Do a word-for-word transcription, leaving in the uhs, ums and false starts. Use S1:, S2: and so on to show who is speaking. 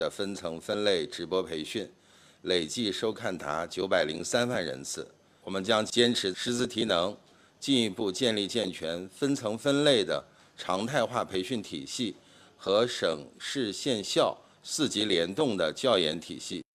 S1: 的分层分类直播培训，累计收看达九百零三万人次。我们将坚持师资提能，进一步建立健全分层分类的常态化培训体系和省市县校四级联动的教研体系。